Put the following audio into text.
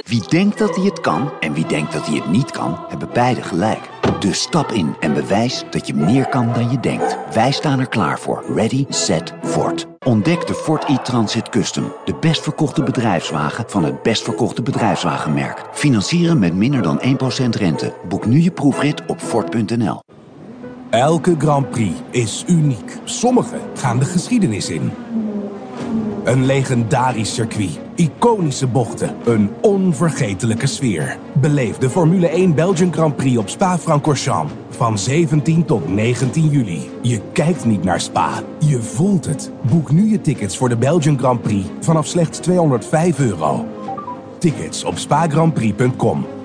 Wie denkt dat hij het kan en wie denkt dat hij het niet kan, hebben beide gelijk. Dus stap in en bewijs dat je meer kan dan je denkt. Wij staan er klaar voor. Ready, set, Ford. Ontdek de Ford e-Transit Custom. De best verkochte bedrijfswagen van het best verkochte bedrijfswagenmerk. Financieren met minder dan 1% rente. Boek nu je proefrit op Ford.nl. Elke Grand Prix is uniek. Sommige gaan de geschiedenis in. Een legendarisch circuit, iconische bochten, een onvergetelijke sfeer. Beleef de Formule 1 Belgian Grand Prix op Spa-Francorchamps van 17 tot 19 juli. Je kijkt niet naar Spa, je voelt het. Boek nu je tickets voor de Belgian Grand Prix vanaf slechts €205. Tickets op spagrandprix.com.